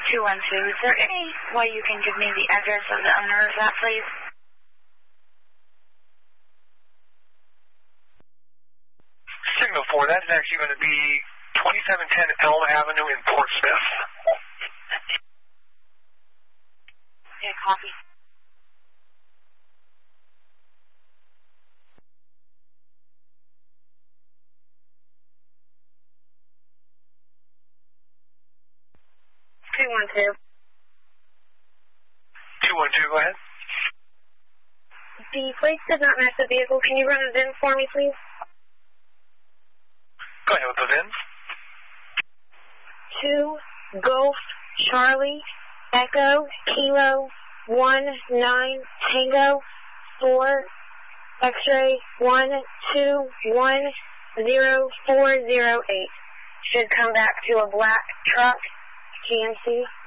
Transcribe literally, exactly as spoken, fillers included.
two one two. Is there any way you can give me the address of the owner of that, please? Signal four, that's actually going to be twenty-seven ten Elm Avenue in Portsmouth. Yeah, copy. two one two. two one two, go ahead. The plates did not match the vehicle. Can you run a V I N for me, please? Go ahead with the V I N. two Golf Charlie Echo Kilo one nine Tango four X-ray one two one zero four zero eight. Should come back to a black truck, G M C.